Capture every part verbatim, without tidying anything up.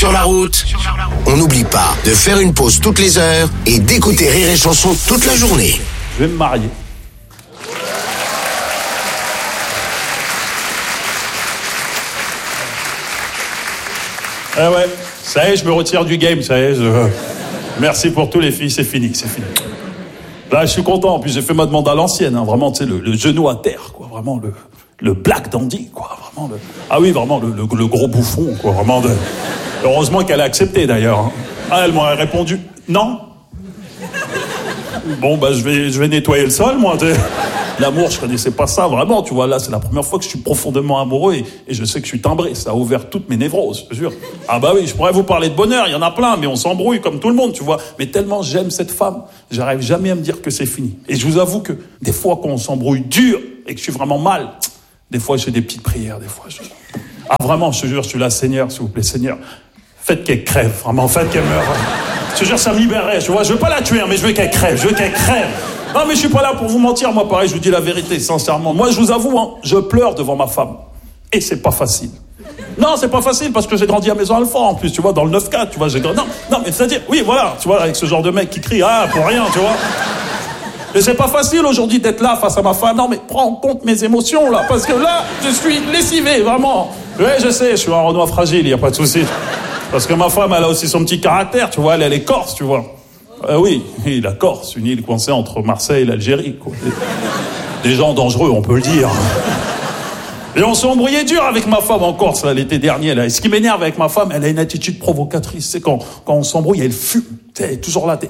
Sur la route, on n'oublie pas de faire une pause toutes les heures et d'écouter Rire et Chanson toute la journée. Je vais me marier. Ah ouais, ça y est, je me retire du game, ça y est. Je... Merci pour tous les filles, c'est fini, c'est fini. Là, je suis content, puis j'ai fait ma demande à l'ancienne, hein, vraiment, tu sais, le, le genou à terre, quoi, vraiment, le, le black dandy, quoi, vraiment, le... Ah oui, vraiment, le, le, le gros bouffon, quoi, vraiment, de... Heureusement qu'elle a accepté, d'ailleurs. Hein. Ah, elle m'aurait répondu, non. Bon, bah, je vais, je vais nettoyer le sol, moi, tu sais. L'amour, je connaissais pas ça, vraiment, tu vois, là, c'est la première fois que je suis profondément amoureux et, et je sais que je suis timbré, ça a ouvert toutes mes névroses, je te jure. Ah bah oui, je pourrais vous parler de bonheur, il y en a plein, mais on s'embrouille comme tout le monde, tu vois. Mais tellement j'aime cette femme, j'arrive jamais à me dire que c'est fini. Et je vous avoue que des fois, quand on s'embrouille dur et que je suis vraiment mal, des fois, j'ai des petites prières, des fois, je... Ah vraiment, je te jure, je suis là, Seigneur, s'il vous plaît, Seigneur, faites qu'elle crève, vraiment, faites qu'elle meure. Je te jure, ça me libérerait, tu vois, je veux pas la tuer, hein, mais je veux qu'elle crève, je veux qu'elle crève. Non, mais je suis pas là pour vous mentir, moi, pareil, je vous dis la vérité, sincèrement. Moi, je vous avoue, hein, je pleure devant ma femme. Et c'est pas facile. Non, c'est pas facile, parce que j'ai grandi à Maison Alfort, en plus, tu vois, dans le neuf quatre, tu vois, j'ai grandi... Non, non, mais c'est-à-dire, oui, voilà, tu vois, avec ce genre de mec qui crie, ah, pour rien, tu vois. Et c'est pas facile, aujourd'hui, d'être là, face à ma femme. Non, mais prends en compte mes émotions, là, parce que là, je suis lessivé, vraiment. Ouais, je sais, je suis un Renoir fragile, y a pas de souci. Parce que ma femme, elle a aussi son petit caractère, tu vois, elle, elle est corse, tu vois. Euh, oui, oui, la Corse, une île coincée entre Marseille et l'Algérie, quoi. Des, des gens dangereux, on peut le dire. Et on s'est embrouillé dur avec ma femme en Corse, là, l'été dernier, là. Et ce qui m'énerve avec ma femme, elle a une attitude provocatrice. C'est quand, quand on s'embrouille, elle fume. Tu sais, elle est toujours là, t'es...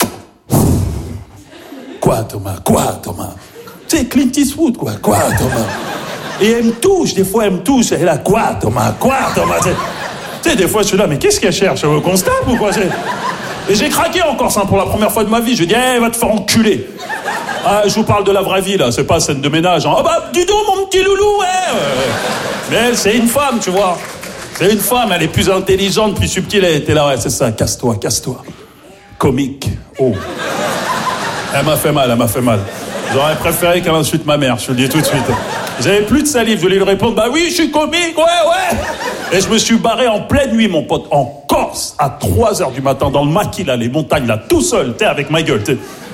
Quoi, Thomas? Quoi, Thomas? Tu sais, Clint Eastwood, quoi. Quoi, Thomas? Et elle me touche, des fois, elle me touche. Elle est là, quoi, Thomas? Quoi, Thomas? Tu sais, des fois, je suis là, mais qu'est-ce qu'elle cherche? Elle me constate ou quoi? C'est... Et j'ai craqué en Corse, hein, pour la première fois de ma vie. Je dis, eh, hey, va te faire enculer. Ah, je vous parle de la vraie vie, là. C'est pas scène de ménage. Hein. Ah bah, dis donc, mon petit loulou, ouais. Mais elle, c'est une femme, tu vois. C'est une femme, elle est plus intelligente, plus subtile. Elle était là, ouais, c'est ça. Casse-toi, casse-toi. Comique. Oh. Elle m'a fait mal, elle m'a fait mal. J'aurais préféré qu'elle insulte ma mère, je te le dis tout de suite. J'avais plus de salive, je voulais lui répondre, bah oui, je suis comique, ouais, ouais. Et je me suis barré en pleine nuit, mon pote, en Corse, à trois heures du matin, dans le maquis, là, les montagnes, là, tout seul, t'es, avec ma gueule, t'es.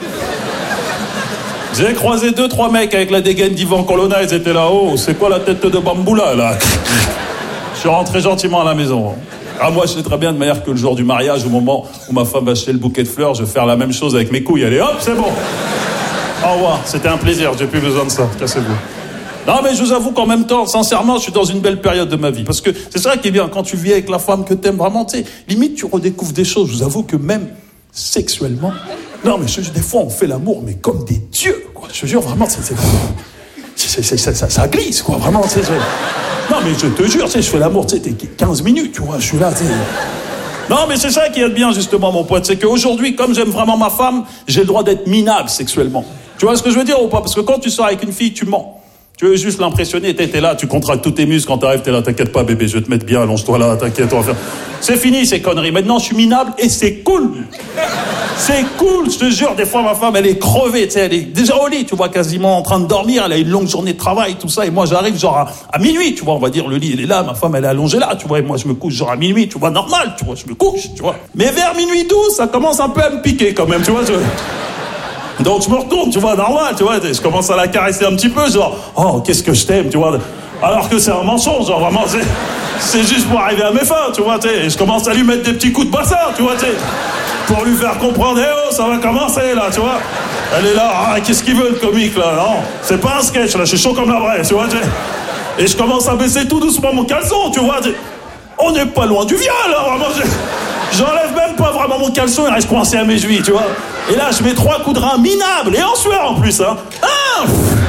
J'ai croisé deux, trois mecs avec la dégaine d'Ivan Colonna, ils étaient là, oh, c'est quoi la tête de bamboula, là? Je suis rentré gentiment à la maison. Ah, moi, je sais très bien, de manière que le jour du mariage, au moment où ma femme va acheter le bouquet de fleurs, je vais faire la même chose avec mes couilles. Allez, hop, c'est bon. Au revoir, c'était un plaisir, j'ai plus besoin de ça, cassez-vous. Non, mais je vous avoue qu'en même temps, sincèrement, je suis dans une belle période de ma vie. Parce que c'est ça qui est bien, quand tu vis avec la femme que t'aimes vraiment, tu sais, limite, tu redécouvres des choses. Je vous avoue que même sexuellement... Non, mais je, des fois, on fait l'amour, mais comme des dieux, quoi. Je te jure, vraiment, c'est... c'est, c'est, c'est ça, ça, ça glisse, quoi, vraiment, tu sais... Je... Non, mais je te jure, tu sais, je fais l'amour, tu sais, t'es quinze minutes, tu vois, je suis là, tu sais... Non, mais c'est ça qui est bien, justement, mon pote, c'est qu'aujourd'hui, comme j'aime vraiment ma femme, j'ai le droit d'être minable sexuellement. Tu vois ce que je veux dire ou pas? Parce que quand tu sors avec une fille, tu mens. Tu veux juste l'impressionner, t'es, t'es là, tu contractes tous tes muscles, quand t'arrives, t'es là, t'inquiète pas, bébé, je vais te mettre bien, allonge-toi là, t'inquiète, on va faire... C'est fini, ces conneries. Maintenant, je suis minable et c'est cool. C'est cool, je te jure, des fois, ma femme, elle est crevée, tu sais, elle est déjà au lit, tu vois, quasiment en train de dormir, elle a une longue journée de travail, tout ça, et moi, j'arrive genre à, à minuit, tu vois, on va dire, le lit, il est là, ma femme, elle est allongée là, tu vois, et moi, je me couche genre à minuit, tu vois, normal, tu vois, je me couche, tu vois. Mais vers minuit douze, ça commence un peu à me piquer, quand même, tu vois, je... Donc je me retourne, tu vois, normal, tu vois, je commence à la caresser un petit peu, genre, oh, qu'est-ce que je t'aime, tu vois, alors que c'est un mensonge, genre, vraiment, c'est, c'est juste pour arriver à mes fins, tu vois, tu sais, et je commence à lui mettre des petits coups de bassin, tu vois, tu sais, pour lui faire comprendre, eh oh, ça va commencer, là, tu vois, elle est là, ah, qu'est-ce qu'il veut, le comique, là, non, c'est pas un sketch, là, je suis chaud comme la vraie, tu vois, tu sais, et je commence à baisser tout doucement mon caleçon, tu vois, tu sais, on n'est pas loin du viol, là, vraiment, je... J'enlève même pas vraiment mon caleçon, il reste coincé à mes chevilles, tu vois. Et là, je mets trois coups de rein minables, et en sueur en plus, hein. Un,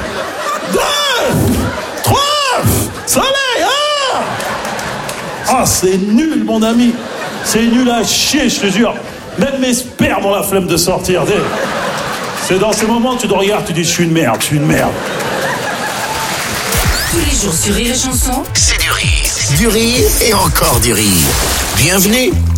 deux, trois, soleil, ah Ah, c'est nul, mon ami. C'est nul à chier, je te jure. Même mes spermes ont la flemme de sortir. C'est dans ces moments que tu te regardes, tu dis, je suis une merde, je suis une merde. Tous les jours sur Rire et Chanson, c'est du rire. Du rire et encore du rire. Bienvenue